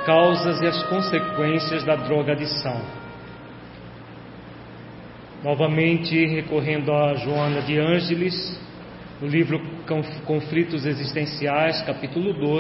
causas e as consequências da drogadição. Novamente recorrendo a Joana de Ângeles, no livro Conflitos Existenciais, capítulo 12,